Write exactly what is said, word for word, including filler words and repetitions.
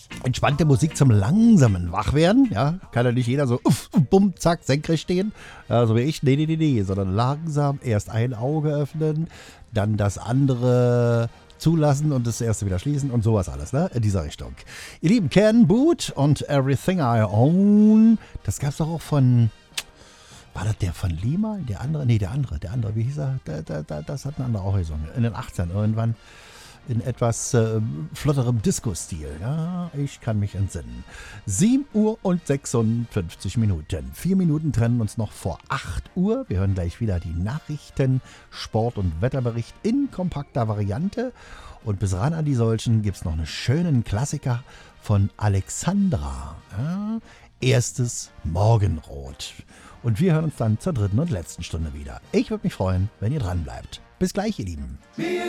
Entspannte Musik zum langsamen Wachwerden. Ja, kann ja nicht jeder so uff, bumm, zack, senkrecht stehen. Ja, so wie ich. Nee, nee, nee, nee. Sondern langsam erst ein Auge öffnen, dann das andere zulassen und das erste wieder schließen und sowas alles, ne? In dieser Richtung. Ihr Lieben, Ken Boot und Everything I Own. Das gab's doch auch von... War das der von Lima? Der andere? Nee, der andere. Der andere. Wie hieß er? Da, da, da, das hat ein anderer auch gesungen. In den achtzigern irgendwann. In etwas äh, flotterem Disco-Stil. Ja, ich kann mich entsinnen. sieben Uhr und sechsundfünfzig Minuten. Vier Minuten trennen uns noch vor acht Uhr. Wir hören gleich wieder die Nachrichten, Sport- und Wetterbericht in kompakter Variante. Und bis ran an die solchen gibt es noch einen schönen Klassiker von Alexandra. Ja, erstes Morgenrot. Und wir hören uns dann zur dritten und letzten Stunde wieder. Ich würde mich freuen, wenn ihr dran bleibt. Bis gleich, ihr Lieben.